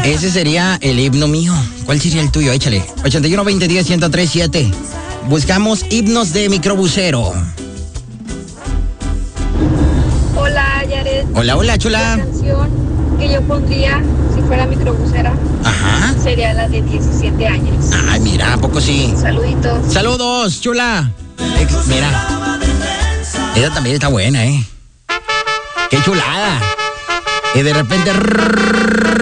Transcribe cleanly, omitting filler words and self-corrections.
Ese sería el himno mío. ¿Cuál sería el tuyo? Échale. 81 20 10 103 7. Buscamos himnos de microbusero. Hola, Yaret. Hola, hola, chula. La canción que yo pondría si fuera microbusera Ajá. sería la de 17 años. Ay, mira, ¿a poco sí? Saluditos. Saludos, chula. Mira. Esa también está buena, ¿eh? Qué chulada. Y de repente...